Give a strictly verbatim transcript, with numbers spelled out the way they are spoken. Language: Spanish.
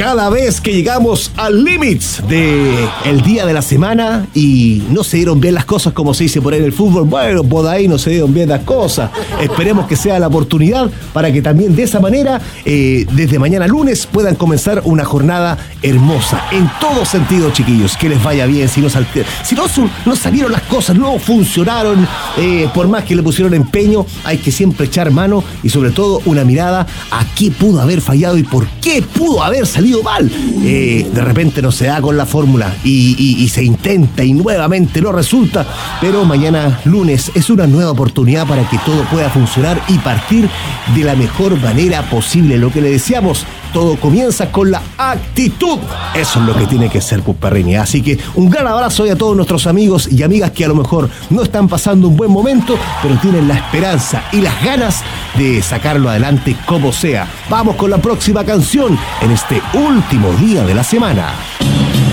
cada vez que llegamos al límite de el día de la semana y no se dieron bien las cosas, como se dice por ahí en el fútbol, bueno, por ahí no se dieron bien las cosas. Esperemos que sea la oportunidad para que también de esa manera, eh, desde mañana lunes, puedan comenzar una jornada hermosa, en todo sentido, chiquillos. Que les vaya bien. Si no, salte, si no, no salieron las cosas, no funcionaron, eh, por más que le pusieron empeño, hay que siempre echar mano y sobre todo una mirada a qué pudo haber fallado y por qué pudo haber salido mal. Eh, de repente no se da con la fórmula y, y, y se intenta y nuevamente no resulta, pero mañana lunes es una nueva oportunidad para que todo pueda funcionar y partir de la mejor manera posible. Lo que le decíamos, todo comienza con la actitud. Eso es lo que tiene que ser, Pusperrini. Así que un gran abrazo hoy a todos nuestros amigos y amigas que a lo mejor no están pasando un buen momento, pero tienen la esperanza y las ganas de sacarlo adelante como sea. Vamos con la próxima canción en este último día de la semana.